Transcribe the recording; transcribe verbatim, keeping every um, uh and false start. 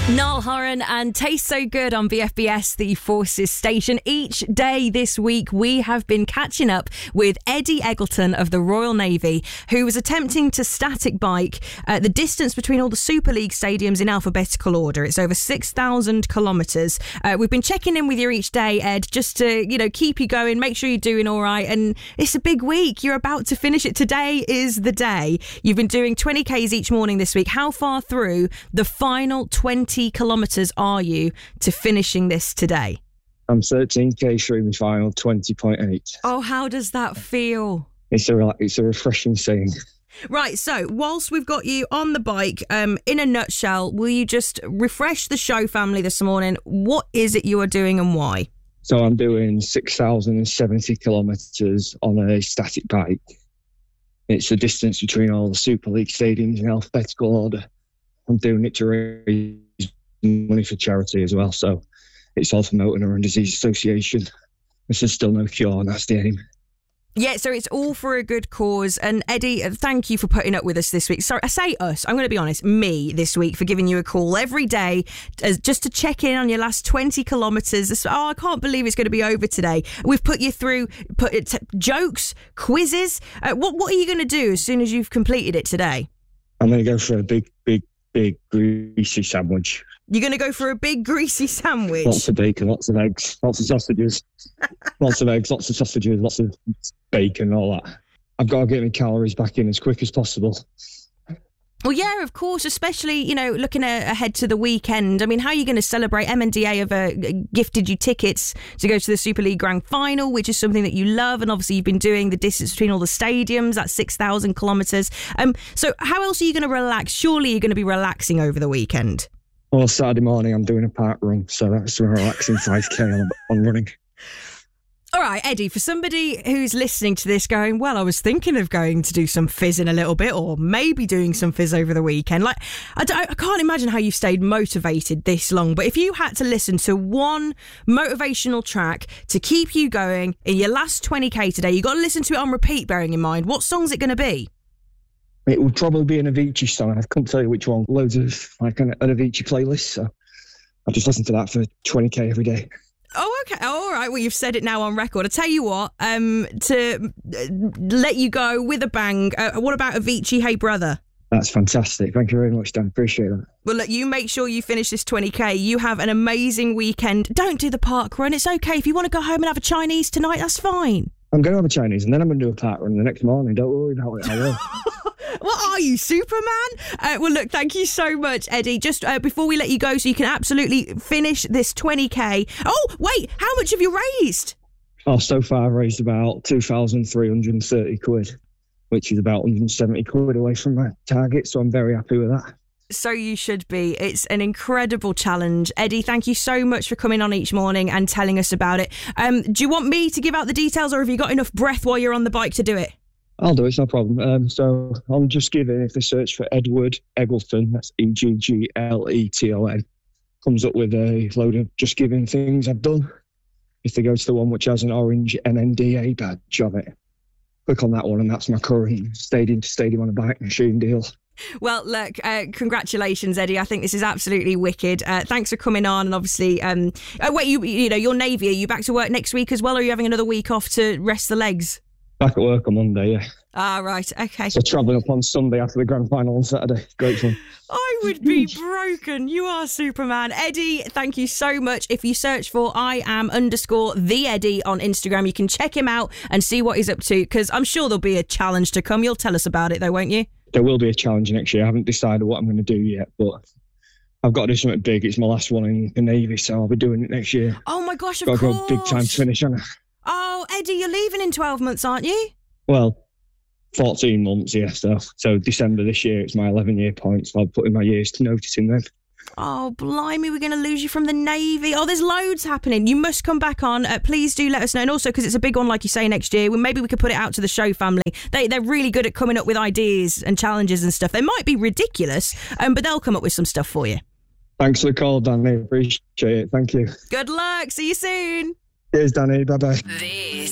Niall Horan and Taste So Good on B F B S, the Forces station. Each day this week, we have been catching up with Eddie Eggleton of the Royal Navy, who was attempting to static bike uh, the distance between all the Super League stadiums in alphabetical order. It's over six thousand kilometres. Uh, we've been checking in with you each day, Ed, just to, you know, keep you going, make sure you're doing all right. And it's a big week. You're about to finish it. Today is the day. You've been doing twenty kays each morning this week. How far through the final twenty kilometres are you to finishing this today? I'm thirteen k through my final, twenty point eight. Oh, how does that feel? It's a it's a refreshing saying. Right, so whilst we've got you on the bike, um, in a nutshell, will you just refresh the show family this morning? What is it you are doing and why? So I'm doing six thousand seventy kilometres on a static bike. It's the distance between all the Super League stadiums in alphabetical order. I'm doing it to raise money for charity as well. So it's all for Motor Neuron Disease Association. There's still no cure, and that's the aim. Yeah, so it's all for a good cause. And Eddie, thank you for putting up with us this week. Sorry, I say us, I'm going to be honest, me this week, for giving you a call every day uh, just to check in on your last twenty kilometres. Oh, I can't believe it's going to be over today. We've put you through put it t- jokes, quizzes. Uh, what, what are you going to do as soon as you've completed it today? I'm going to go for a big, big, big greasy sandwich. You're going to go for a big greasy sandwich? Lots of bacon, lots of eggs, lots of sausages. Lots of eggs, lots of sausages, lots of bacon, all that. I've got to get my calories back in as quick as possible. Well, yeah, of course, especially, you know, looking a- ahead to the weekend. I mean, how are you going to celebrate? M N D A have uh, gifted you tickets to go to the Super League Grand Final, which is something that you love. And obviously you've been doing the distance between all the stadiums, that's six thousand kilometres. Um, so how else are you going to relax? Surely you're going to be relaxing over the weekend. Well, Saturday morning I'm doing a park run, so that's a relaxing five k on, on running. All right, Eddie, for somebody who's listening to this going, well, I was thinking of going to do some fizz in a little bit, or maybe doing some fizz over the weekend. Like, I, don't, I can't imagine how you've stayed motivated this long. But if you had to listen to one motivational track to keep you going in your last twenty k today, you've got to listen to it on repeat, bearing in mind. What song's it going to be? It would probably be an Avicii song. I couldn't tell you which one. Loads of, like, an, an Avicii playlist. So I just listen to that for twenty k every day. Oh, okay. All right. Well, you've said it now on record. I tell you what, um, to let you go with a bang, uh, what about Avicii, Hey Brother? That's fantastic. Thank you very much, Dan. Appreciate that. Well, look, you make sure you finish this twenty k. You have an amazing weekend. Don't do the park run. It's okay. If you want to go home and have a Chinese tonight, that's fine. I'm going to have a Chinese and then I'm going to do a park run the next morning. Don't worry about it. I will. What are you, Superman? Uh, well, look, thank you so much, Eddie. Just uh, before we let you go, so you can absolutely finish this twenty k. Oh, wait, how much have you raised? Oh, so far I've raised about two thousand three hundred thirty quid, which is about one hundred seventy quid away from my target, so I'm very happy with that. So you should be. It's an incredible challenge. Eddie, thank you so much for coming on each morning and telling us about it. Um, do you want me to give out the details, or have you got enough breath while you're on the bike to do it? I'll do it, it's no problem. Um, so I'm just giving, if they search for Edward Eggleton, that's E G G L E T O N, comes up with a load of Just Giving things I've done. If they go to the one which has an orange M N D A badge on it, click on that one, and that's my current stadium to stadium on a bike machine deal. Well, look, uh, congratulations, Eddie. I think this is absolutely wicked. Uh, thanks for coming on. And obviously, um, oh, wait, you you know, your Navy, are you back to work next week as well, or are you having another week off to rest the legs? Back at work on Monday, yeah. Ah, right, okay. So travelling up on Sunday after the grand final on Saturday. Great fun. I would be broken. You are Superman. Eddie, thank you so much. If you search for I am underscore the Eddie on Instagram, you can check him out and see what he's up to, because I'm sure there'll be a challenge to come. You'll tell us about it though, won't you? There will be a challenge next year. I haven't decided what I'm going to do yet, but I've got to do something big. It's my last one in the Navy, so I'll be doing it next year. Oh my gosh, of got course. Got to go big time finish, haven't I? Oh, Eddie, you're leaving in twelve months, aren't you? Well, fourteen months, yeah. So, so December this year, it's my eleven-year point, so I'll put in my years to notice in then. Oh, blimey, we're going to lose you from the Navy. Oh, there's loads happening. You must come back on. Uh, please do let us know. And also, because it's a big one, like you say, next year, well, maybe we could put it out to the show family. They, they're really good at coming up with ideas and challenges and stuff. They might be ridiculous, um, but they'll come up with some stuff for you. Thanks for the call, Danny. Appreciate it. Thank you. Good luck. See you soon. Cheers, Danny. Bye-bye. This